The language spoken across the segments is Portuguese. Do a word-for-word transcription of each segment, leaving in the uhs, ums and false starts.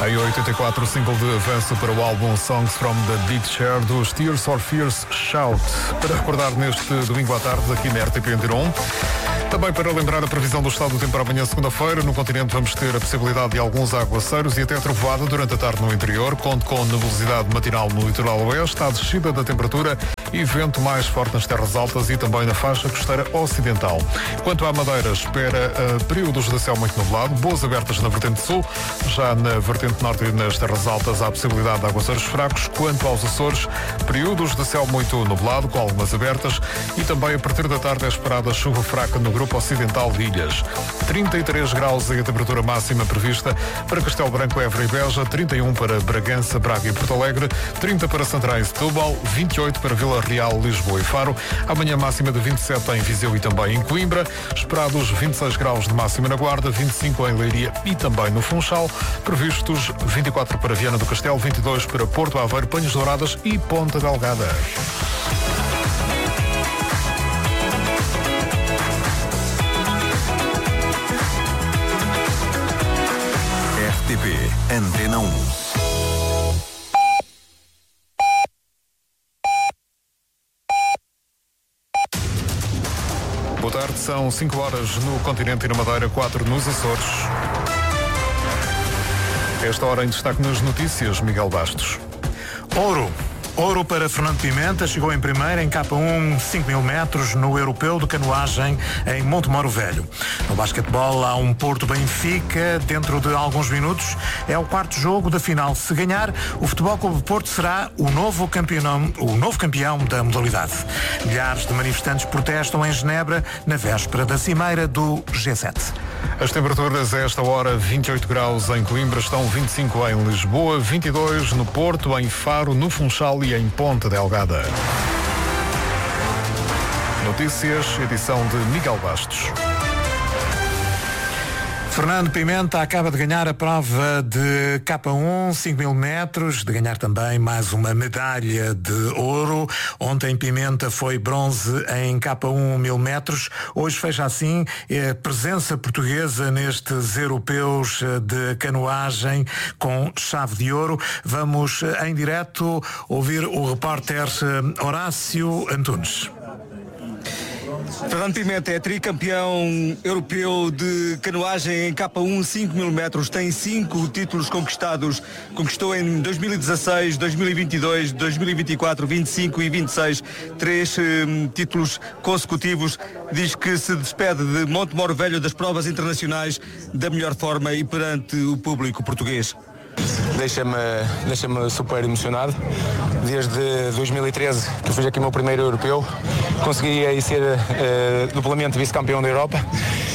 Em oitenta e quatro, o single de avanço para o álbum Songs from the Big Chair dos Tears for Fears Shout. Para recordar neste domingo à tarde aqui na R T P Antena um. Também para lembrar a previsão do estado do tempo para amanhã, segunda-feira. No continente vamos ter a possibilidade de alguns aguaceiros e até trovoada durante a tarde no interior. Conto com nebulosidade matinal no litoral oeste, a descida da temperatura e vento mais forte nas terras altas e também na faixa costeira ocidental. Quanto à Madeira, espera uh, períodos de céu muito nublado, boas abertas na vertente sul. Já na vertente norte e nas terras altas há a possibilidade de aguaceiros fracos. Quanto aos Açores, períodos de céu muito nublado, com algumas abertas, e também a partir da tarde é esperada chuva fraca no grupo ocidental de ilhas. trinta e três graus é a temperatura máxima prevista para Castelo Branco, Évora e Beja, trinta e um para Bragança, Braga e Porto Alegre, trinta para Santarém e Setúbal, vinte e oito para Vila Real, Lisboa e Faro. Amanhã máxima de vinte e sete em Viseu e também em Coimbra. Esperados vinte e seis graus de máxima na Guarda, vinte e cinco em Leiria e também no Funchal. Previstos vinte e quatro para Viana do Castelo, vinte e dois para Porto Aveiro, Panhas Douradas e Ponta Delgada. R T P Antena um. Boa tarde, são cinco horas no continente e na Madeira, quatro nos Açores. Esta hora em destaque nas notícias, Miguel Bastos. Ouro. Ouro para Fernando Pimenta, chegou em primeiro em K um, cinco mil metros, no Europeu de Canoagem em Montemoro Velho. No basquetebol há um Porto Benfica, dentro de alguns minutos. É o quarto jogo da final. Se ganhar, o Futebol Clube de Porto será o novo campeão, o novo campeão da modalidade. Milhares de manifestantes protestam em Genebra, na véspera da cimeira do G sete. As temperaturas a esta hora, vinte e oito graus em Coimbra, estão vinte e cinco em Lisboa, vinte e dois no Porto, em Faro, no Funchal e em Ponta Delgada. Notícias, edição de Miguel Bastos. Fernando Pimenta acaba de ganhar a prova de K um, cinco mil metros, de ganhar também mais uma medalha de ouro. Ontem Pimenta foi bronze em K um mil metros. Hoje fecha assim a presença portuguesa nestes europeus de canoagem com chave de ouro. Vamos em direto ouvir o repórter Horácio Antunes. Fernando Pimenta é tricampeão europeu de canoagem em K um, cinco mil metros, tem cinco títulos conquistados, conquistou em dois mil e dezasseis, dois mil e vinte e dois, dois mil e vinte e quatro, vinte e cinco e vinte e seis, três um, títulos consecutivos. Diz que se despede de Montemoro Velho das provas internacionais da melhor forma e perante o público português. Deixa-me deixa-me super emocionado. Desde dois mil e treze que eu fiz aqui o meu primeiro europeu, consegui aí ser uh, duplamente vice-campeão da Europa.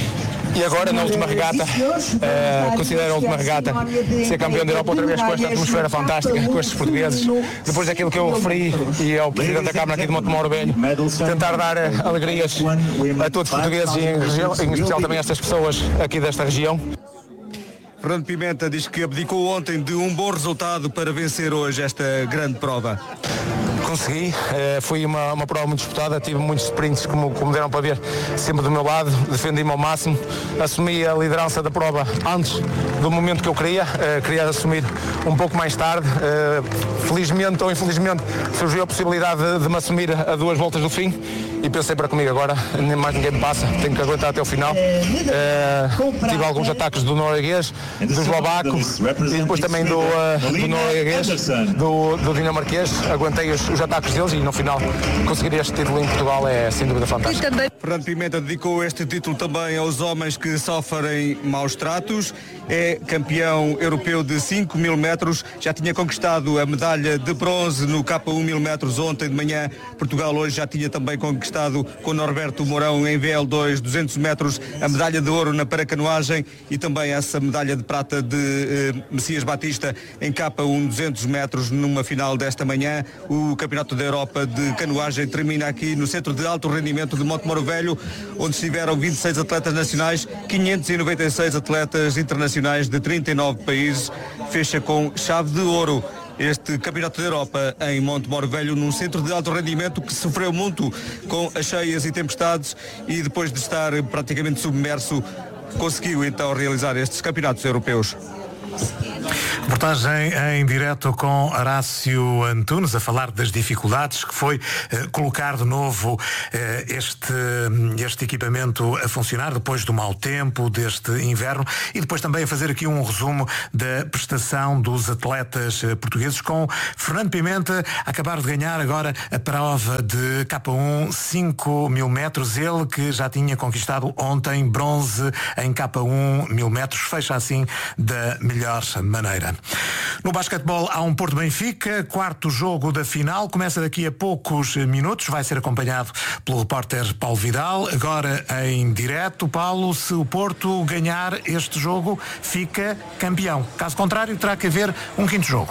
E agora, na última regata, uh, considero a última regata ser campeão da Europa outra vez com esta atmosfera fantástica, com estes portugueses. Depois daquilo que eu referi e ao Presidente da Câmara aqui de Montemoro Velho, tentar dar uh, alegrias a todos os portugueses e em, região, em especial também a estas pessoas aqui desta região. Fernando Pimenta diz que abdicou ontem de um bom resultado para vencer hoje esta grande prova. Consegui, eh, foi uma, uma prova muito disputada, tive muitos sprints, como, como deram para ver, sempre do meu lado, defendi-me ao máximo, assumi a liderança da prova antes do momento que eu queria, eh, queria assumir um pouco mais tarde, eh, felizmente ou infelizmente surgiu a possibilidade de, de me assumir a duas voltas do fim e pensei para comigo agora, nem mais ninguém me passa, tenho que aguentar até o final. Eh, tive alguns ataques do norueguês, do eslovaco e depois também do, uh, do norueguês, do, do dinamarquês, aguentei os, os ataques deles e no final conseguir este título em Portugal é sem dúvida fantástico. Fernando Pimenta dedicou este título também aos homens que sofrem maus tratos. É campeão europeu de cinco mil metros, já tinha conquistado a medalha de bronze no K um mil metros ontem de manhã. Portugal hoje já tinha também conquistado com Norberto Mourão em V L dois, duzentos metros, a medalha de ouro na paracanoagem e também essa medalha de prata de eh, Messias Batista em K um duzentos metros numa final desta manhã. O Campeonato da Europa de Canoagem termina aqui no Centro de Alto Rendimento de Montemoro Velho, onde estiveram vinte e seis atletas nacionais, quinhentos e noventa e seis atletas internacionais de trinta e nove países. Fecha com chave de ouro este Campeonato da Europa em Montemoro Velho, num centro de alto rendimento que sofreu muito com as cheias e tempestades e depois de estar praticamente submerso, conseguiu então realizar estes campeonatos europeus. Reportagem em direto com Horácio Antunes a falar das dificuldades que foi uh, colocar de novo uh, este, este equipamento a funcionar depois do mau tempo deste inverno e depois também a fazer aqui um resumo da prestação dos atletas uh, portugueses com Fernando Pimenta a acabar de ganhar agora a prova de K um cinco mil metros, ele que já tinha conquistado ontem bronze em K um mil metros, fecha assim da melhor maneira. No basquetebol há um Porto Benfica, quarto jogo da final, começa daqui a poucos minutos, vai ser acompanhado pelo repórter Paulo Vidal, agora em direto. Paulo, se o Porto ganhar este jogo, fica campeão. Caso contrário, terá que haver um quinto jogo.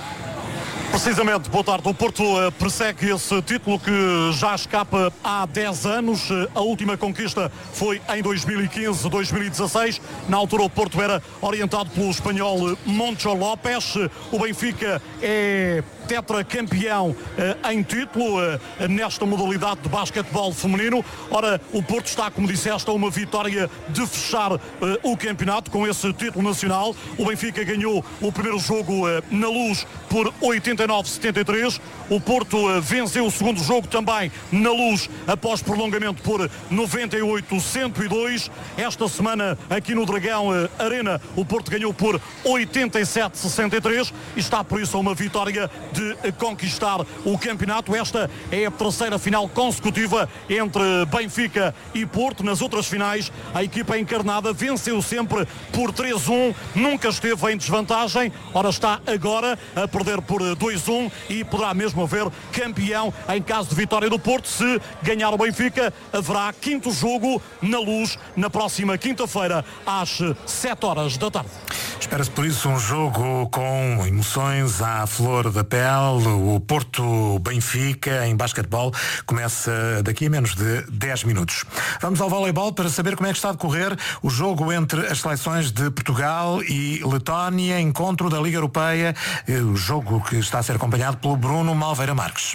Precisamente, boa tarde. O Porto uh, persegue esse título que já escapa há dez anos. Uh, a última conquista foi em dois mil e quinze, dois mil e dezasseis. Na altura o Porto era orientado pelo espanhol uh, Moncho López. Uh, o Benfica é tetracampeão uh, em título uh, nesta modalidade de basquetebol feminino. Ora, o Porto está, como disseste, a uma vitória de fechar uh, o campeonato com esse título nacional. O Benfica ganhou o primeiro jogo uh, na Luz por oitenta e nove a setenta e três. O Porto uh, venceu o segundo jogo também na Luz após prolongamento por noventa e oito a cento e dois. Esta semana aqui no Dragão uh, Arena o Porto ganhou por oitenta e sete a sessenta e três e está por isso a uma vitória de de conquistar o campeonato. Esta é a terceira final consecutiva entre Benfica e Porto. Nas outras finais a equipa encarnada venceu sempre por três a um, nunca esteve em desvantagem. Ora, está agora a perder por dois a um e poderá mesmo haver campeão em caso de vitória do Porto. Se ganhar o Benfica, haverá quinto jogo na Luz na próxima quinta-feira às sete horas da tarde. Espera-se por isso um jogo com emoções à flor da pele. O Porto-Benfica em basquetebol começa daqui a menos de dez minutos. Vamos ao voleibol para saber como é que está a decorrer o jogo entre as seleções de Portugal e Letónia, encontro da Liga Europeia, o jogo que está a ser acompanhado pelo Bruno Malveira Marques.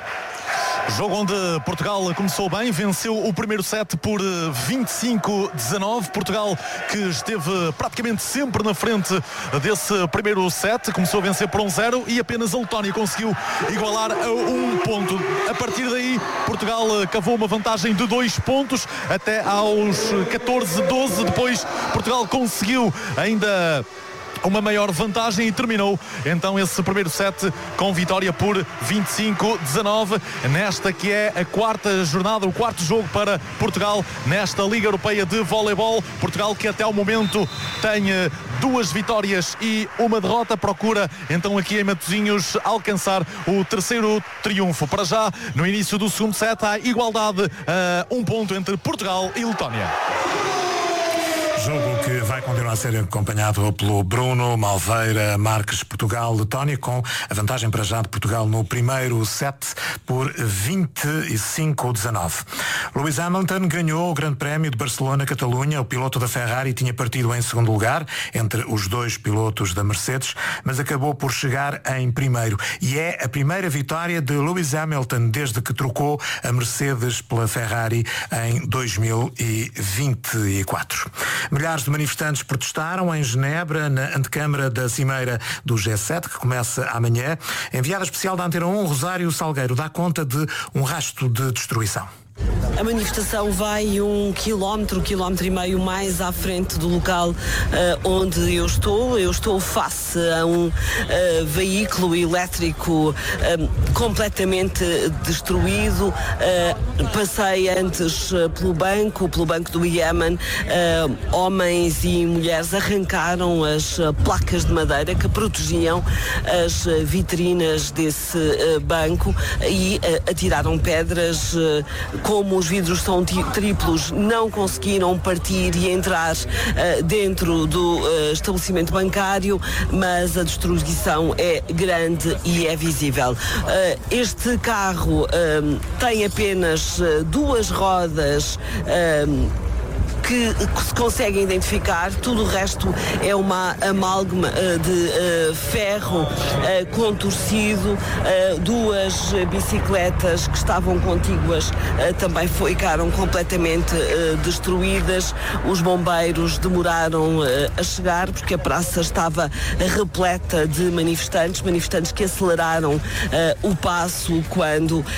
Jogo onde Portugal começou bem, venceu o primeiro set por vinte e cinco a dezanove. Portugal que esteve praticamente sempre na frente desse primeiro set, começou a vencer por um zero e apenas a Letónia conseguiu igualar a um ponto. A partir daí, Portugal cavou uma vantagem de dois pontos até aos catorze a doze. Depois, Portugal conseguiu ainda uma maior vantagem e terminou então esse primeiro set com vitória por vinte e cinco a dezanove nesta que é a quarta jornada, o quarto jogo para Portugal nesta Liga Europeia de Voleibol. Portugal que até ao momento tem duas vitórias e uma derrota, procura então aqui em Matosinhos alcançar o terceiro triunfo. Para já, no início do segundo set, há igualdade a um ponto entre Portugal e Letónia. Jogo que vai continuar a ser acompanhado pelo Bruno Malveira Marques. Portugal-Letónia com a vantagem para já de Portugal no primeiro set por vinte e cinco a dezanove. Lewis Hamilton ganhou o Grande Prémio de Barcelona-Catalunha. O piloto da Ferrari tinha partido em segundo lugar entre os dois pilotos da Mercedes, mas acabou por chegar em primeiro. E é a primeira vitória de Lewis Hamilton desde que trocou a Mercedes pela Ferrari em dois mil e vinte e quatro. Milhares de manifestantes protestaram em Genebra, na antecâmara da cimeira do G sete, que começa amanhã. Enviada especial da Antena um, Rosário Salgueiro, dá conta de um rastro de destruição. A manifestação vai um quilómetro, quilómetro e meio mais à frente do local uh, onde eu estou. Eu estou face a um uh, veículo elétrico uh, completamente destruído. Uh, passei antes uh, pelo banco, pelo banco do Iémen. Uh, homens e mulheres arrancaram as uh, placas de madeira que protegiam as uh, vitrinas desse uh, banco e uh, atiraram pedras. Uh, Como os vidros são triplos, não conseguiram partir e entrar uh, dentro do uh, estabelecimento bancário, mas a destruição é grande e é visível. Uh, este carro uh, tem apenas uh, duas rodas uh, que, que se consegue identificar. Tudo o resto é uma amálgama uh, de uh, ferro uh, contorcido. Uh, duas bicicletas que estavam contíguas uh, também ficaram completamente uh, destruídas. Os bombeiros demoraram uh, a chegar porque a praça estava repleta de manifestantes, manifestantes que aceleraram uh, o passo quando uh,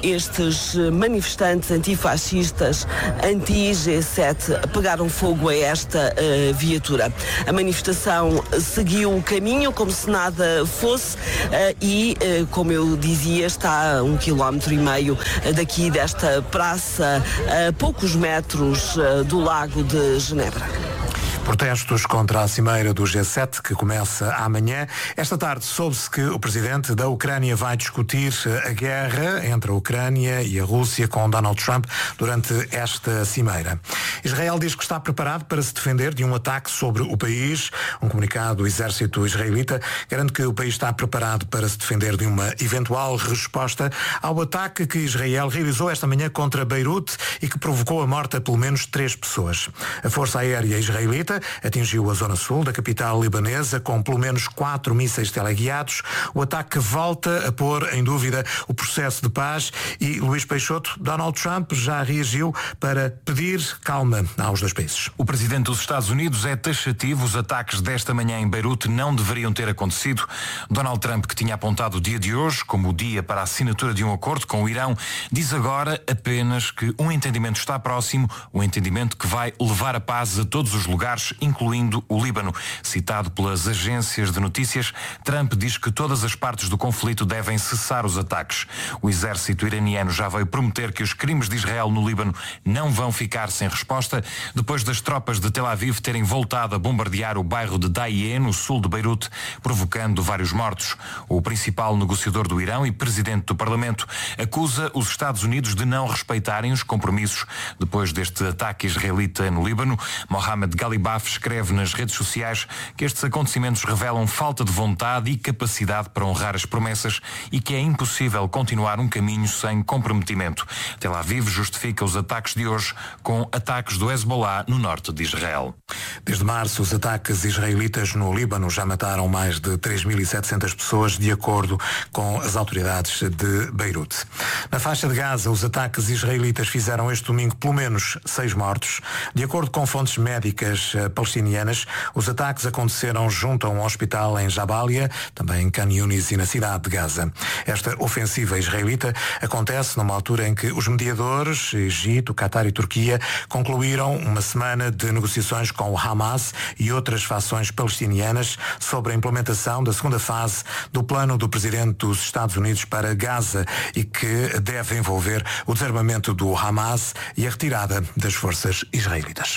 estes manifestantes antifascistas anti G sete pegaram fogo a esta uh, viatura. A manifestação seguiu o caminho como se nada fosse uh, e, uh, como eu dizia, está a um quilómetro e meio daqui desta praça, a poucos metros uh, do Lago de Genebra. Protestos contra a cimeira do G sete, que começa amanhã. Esta tarde soube-se que o presidente da Ucrânia vai discutir a guerra entre a Ucrânia e a Rússia com Donald Trump durante esta cimeira. Israel diz que está preparado para se defender de um ataque sobre o país. Um comunicado do exército israelita garante que o país está preparado para se defender de uma eventual resposta ao ataque que Israel realizou esta manhã contra Beirute e que provocou a morte a pelo menos três pessoas. A Força Aérea Israelita atingiu a zona sul da capital libanesa com pelo menos quatro mísseis teleguiados. O ataque volta a pôr em dúvida o processo de paz e Luís Peixoto, Donald Trump já reagiu para pedir calma aos dois países. O presidente dos Estados Unidos é taxativo. Os ataques desta manhã em Beirute não deveriam ter acontecido. Donald Trump, que tinha apontado o dia de hoje como o dia para a assinatura de um acordo com o Irão, diz agora apenas que um entendimento está próximo, um entendimento que vai levar a paz a todos os lugares, incluindo o Líbano. Citado pelas agências de notícias, Trump diz que todas as partes do conflito devem cessar os ataques. O exército iraniano já veio prometer que os crimes de Israel no Líbano não vão ficar sem resposta, depois das tropas de Tel Aviv terem voltado a bombardear o bairro de Dahieh, no sul de Beirute, provocando vários mortos. O principal negociador do Irão e presidente do Parlamento acusa os Estados Unidos de não respeitarem os compromissos depois deste ataque israelita no Líbano. Mohamed Galibaf escreve nas redes sociais que estes acontecimentos revelam falta de vontade e capacidade para honrar as promessas e que é impossível continuar um caminho sem comprometimento. Tel Aviv justifica os ataques de hoje com ataques do Hezbollah no norte de Israel. Desde março, os ataques israelitas no Líbano já mataram mais de três mil e setecentas pessoas, de acordo com as autoridades de Beirute. Na faixa de Gaza, os ataques israelitas fizeram este domingo pelo menos seis mortos. De acordo com fontes médicas palestinianas, os ataques aconteceram junto a um hospital em Jabalia, também em Khan Yunis e na cidade de Gaza. Esta ofensiva israelita acontece numa altura em que os mediadores, Egito, Qatar e Turquia, concluíram uma semana de negociações com o Hamas e outras fações palestinianas sobre a implementação da segunda fase do plano do presidente dos Estados Unidos para Gaza e que deve envolver o desarmamento do Hamas e a retirada das forças israelitas.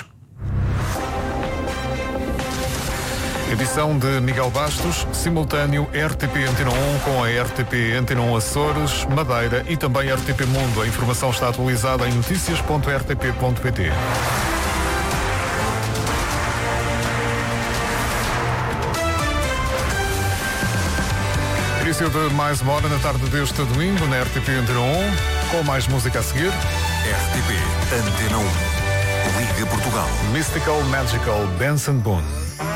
Edição de Miguel Bastos, simultâneo R T P Antena um com a R T P Antena um Açores, Madeira e também R T P Mundo. A informação está atualizada em notícias ponto r t p ponto p t. Início de mais uma hora na tarde deste domingo na R T P Antena um, com mais música a seguir. R T P Antena um. Liga Portugal. Mystical Magical Benson Boone.